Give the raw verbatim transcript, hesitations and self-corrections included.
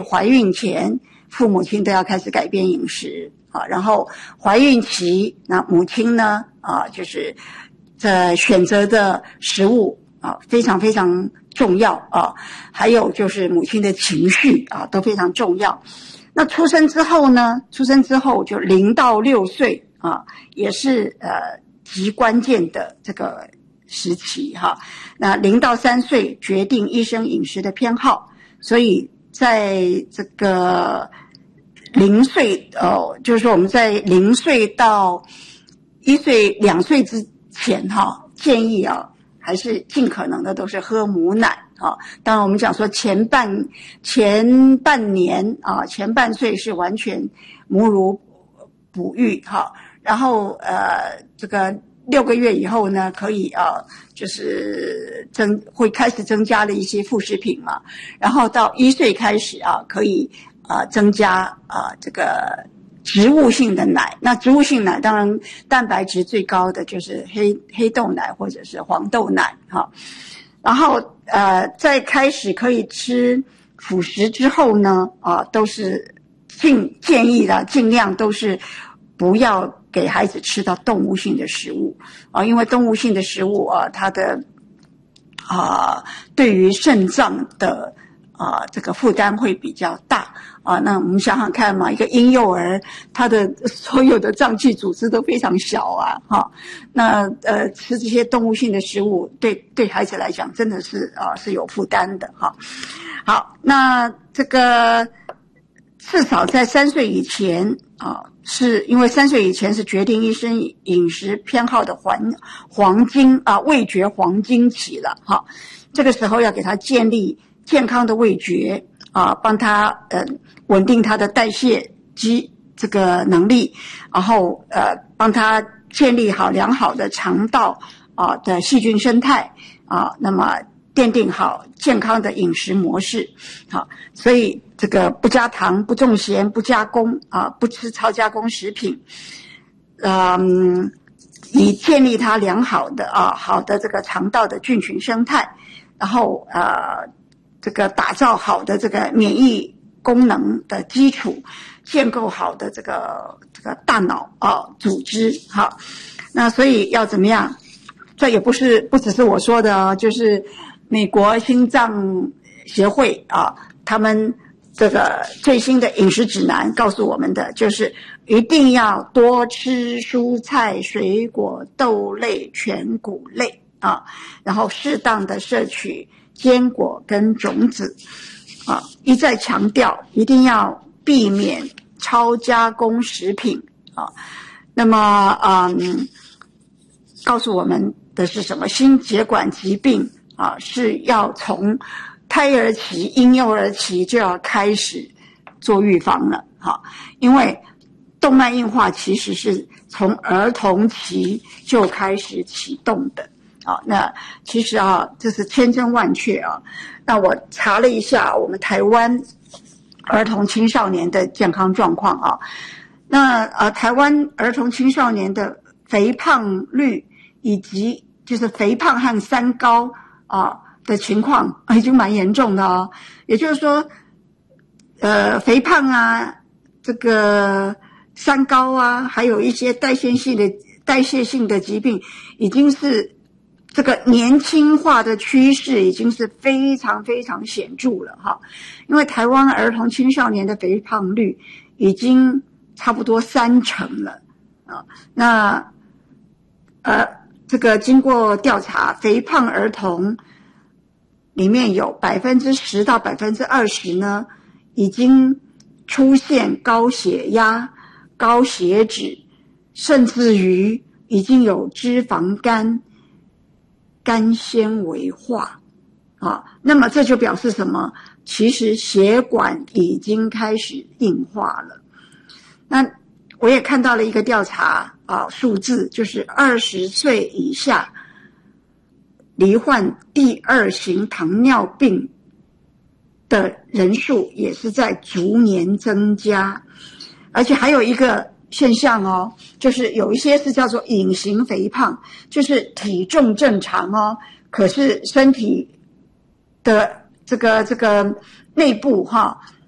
怀孕前父母亲都要开始改变饮食啊，然后怀孕期那母亲呢啊就是在选择的食物啊非常非常重要啊，还有就是母亲的情绪啊都非常重要。那出生之后呢，出生之后就零到六岁啊，也是呃极关键的这个时期哈。那零到三岁决定医生饮食的偏好，所以在这个零岁哦，就是说我们在零岁到一岁两岁之前哈，建议啊还是尽可能的都是喝母奶啊。当然我们讲说前半前半年啊，前半岁是完全母乳哺育哈，然后呃这个六个月以后呢，可以啊就是增会开始增加了一些副食品嘛，然后到一岁开始啊可以啊增加啊这个植物性的奶。那植物性奶当然蛋白质最高的就是黑黑豆奶或者是黄豆奶哈。然后呃在开始可以吃辅食之后呢啊都是尽建议的尽量都是不要给孩子吃到动物性的食物啊，因为动物性的食物啊它的啊对于肾脏的啊这个负担会比较大啊。那我们想想看嘛，一个婴幼儿他的所有的脏器组织都非常小啊哈，那呃吃这些动物性的食物对对孩子来讲真的是啊是有负担的哈。好，那这个至少在三岁以前啊，是因为三岁以前是决定医生饮食偏好的黄黄金啊味觉黄金期了哈。这个时候要给他建立健康的味觉啊，帮他呃稳定他的代谢机这个能力，然后呃帮他建立好良好的肠道啊的细菌生态啊，那么奠定好健康的饮食模式。好，所以这个不加糖、不重咸、不加工啊，不吃超加工食品，嗯，以建立它良好的啊好的这个肠道的菌群生态，然后呃这个打造好的这个免疫功能的基础，建构好的这个这个大脑啊组织。好，那所以要怎么样？这也不是不只是我说的哦，就是美国心脏协会啊，他们这个最新的饮食指南告诉我们的就是一定要多吃蔬菜、水果、豆类、全谷类啊，然后适当的摄取坚果跟种子啊，一再强调一定要避免超加工食品啊。那么嗯，告诉我们的是什么？心血管疾病啊，是要从胎儿期、婴幼儿期就要开始做预防了，哈，因为动脉硬化其实是从儿童期就开始启动的，啊，那其实啊，这是千真万确啊。那我查了一下我们台湾儿童青少年的健康状况啊，那呃，台湾儿童青少年的肥胖率以及就是肥胖和三高啊的情况已经蛮严重的哦。也就是说，呃，肥胖啊，这个三高啊，还有一些代谢性的代谢性的疾病，已经是这个年轻化的趋势，已经是非常非常显著了哈。因为台湾儿童青少年的肥胖率已经差不多三成了啊。那呃，这个经过调查，肥胖儿童里面有百分之十到百分之二十呢，已经出现高血压、高血脂，甚至于已经有脂肪肝、肝纤维化啊。那么这就表示什么？其实血管已经开始硬化了。那我也看到了一个调查啊，数字就是二十岁以下罹患第二型糖尿病的人数也是在逐年增加，而且还有一个现象哦，就是有一些是叫做隐形肥胖，就是体重正常哦，可是身体的这个这个内部哈